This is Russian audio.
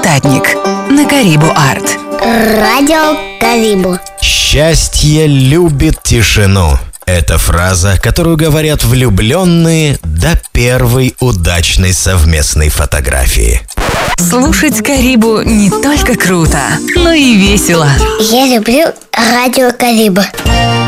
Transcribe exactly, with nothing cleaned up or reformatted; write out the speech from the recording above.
Цитатник на Карибу Арт. Радио Карибу. Счастье любит тишину. Это фраза, которую говорят влюбленные до первой удачной совместной фотографии. Слушать Карибу не только круто, но и весело. Я люблю радио Карибу.